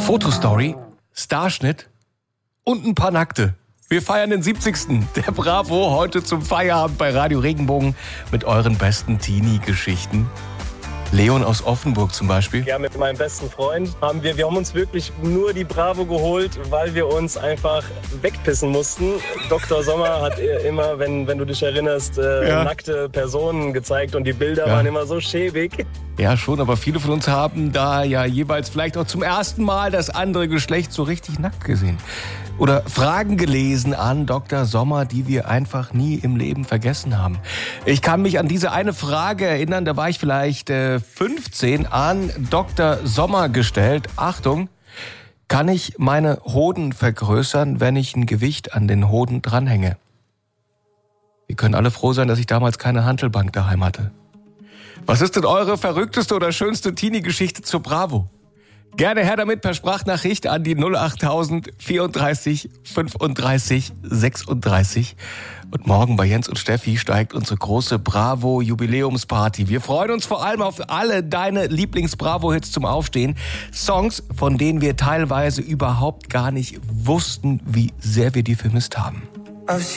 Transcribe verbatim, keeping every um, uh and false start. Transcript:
Fotostory, Starschnitt und ein paar Nackte. Wir feiern den siebzigsten Der Bravo heute zum Feierabend bei Radio Regenbogen mit euren besten Teenie-Geschichten. Leon aus Offenburg zum Beispiel. Ja, mit meinem besten Freund haben wir, wir haben uns wirklich nur die Bravo geholt, weil wir uns einfach wegpissen mussten. Doktor Sommer hat immer, wenn, wenn du dich erinnerst, äh, ja. nackte Personen gezeigt und die Bilder ja. waren immer so schäbig. Ja, schon, aber viele von uns haben da ja jeweils vielleicht auch zum ersten Mal das andere Geschlecht so richtig nackt gesehen. Oder Fragen gelesen an Doktor Sommer, die wir einfach nie im Leben vergessen haben. Ich kann mich an diese eine Frage erinnern, da war ich vielleicht äh, fünfzehn, an Doktor Sommer gestellt. Achtung, kann ich meine Hoden vergrößern, wenn ich ein Gewicht an den Hoden dranhänge? Wir können alle froh sein, dass ich damals keine Hantelbank daheim hatte. Was ist denn eure verrückteste oder schönste Teenie-Geschichte zur Bravo? Gerne her damit per Sprachnachricht an die null acht tausend vierunddreißig fünfunddreißig sechsunddreißig. Und morgen bei Jens und Steffi steigt unsere große Bravo-Jubiläumsparty. Wir freuen uns vor allem auf alle deine Lieblings-Bravo-Hits zum Aufstehen. Songs, von denen wir teilweise überhaupt gar nicht wussten, wie sehr wir die vermisst haben.